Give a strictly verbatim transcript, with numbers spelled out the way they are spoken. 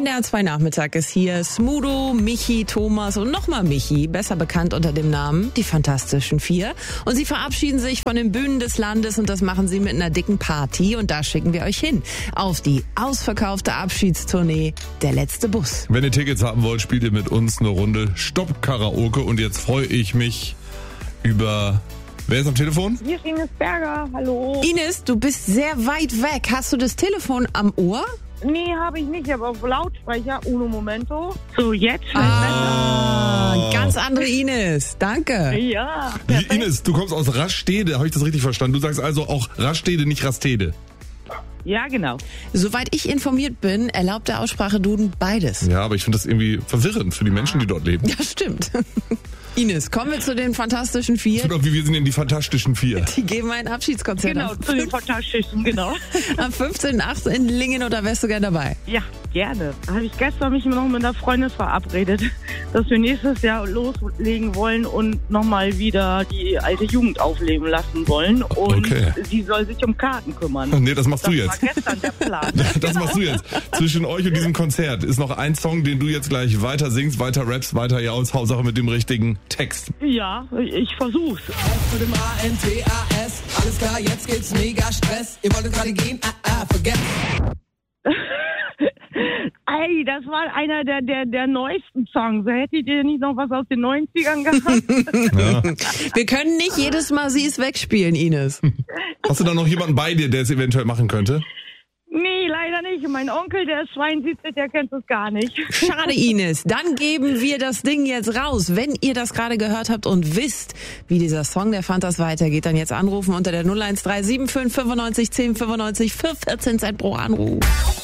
N D R zwei Nachmittag ist hier. Smudo, Michi, Thomas und nochmal Michi, besser bekannt unter dem Namen Die Fantastischen Vier. Und sie verabschieden sich von den Bühnen des Landes und das machen sie mit einer dicken Party. Und da schicken wir euch hin auf die ausverkaufte Abschiedstournee Der letzte Bus. Wenn ihr Tickets haben wollt, spielt ihr mit uns eine Runde Stopp-Karaoke. Und jetzt freue ich mich über... Wer ist am Telefon? Hier ist Ines Berger, hallo. Ines, du bist sehr weit weg. Hast du das Telefon am Ohr? Nee, habe ich nicht, aber auf Lautsprecher, uno momento. So, jetzt vielleicht Ah, ganz andere Ines. Danke. besser. Ja. Die Ines, du kommst aus Rastede, habe ich das richtig verstanden? Du sagst also auch Rastede, nicht Rastede. Ja, genau. Soweit ich informiert bin, erlaubt der Ausspracheduden beides. Ja, aber ich finde das irgendwie verwirrend für die Menschen, die dort leben. Ja, stimmt. Ines, kommen wir zu den Fantastischen Vier. Tut auch, wie wir sind in die Fantastischen Vier. Die geben ein Abschiedskonzert Genau, am, zu den Fantastischen, genau. am fünfzehnten achten in Lingen, oder wärst du gern dabei? Ja, gerne. Da habe ich gestern mich noch mit einer Freundin verabredet, dass wir nächstes Jahr loslegen wollen und nochmal wieder die alte Jugend aufleben lassen wollen. Und Okay. sie soll sich um Karten kümmern. Nee, das machst Das du war jetzt. gestern der Plan. Das machst du jetzt. Zwischen euch und diesem Konzert ist noch ein Song, den du jetzt gleich weiter singst, weiter rappst, weiter jaulst, Hauptsache mit dem richtigen Text. Ja, ich versuch's. S zu dem A N T A S. Alles klar, jetzt gibt's mega Stress. Ihr wolltet gerade gehen, ah, ah, vergesst. Ey, das war einer der, der, der neuesten Songs. Hättet ihr nicht noch was aus den neunzigern gehabt? Ja. Wir können nicht jedes Mal Sie ist wegspielen, Ines. Hast du da noch jemanden bei dir, der es eventuell machen könnte? Nee, leider nicht. Mein Onkel, der ist zweiundsiebzig, der kennt es gar nicht. Schade, Ines. Dann geben wir das Ding jetzt raus. Wenn ihr das gerade gehört habt und wisst, wie dieser Song der Fantas weitergeht, dann jetzt anrufen unter der null eins drei sieben fünf fünfundneunzig zehn fünfundneunzig für vierzehn Cent pro Anruf.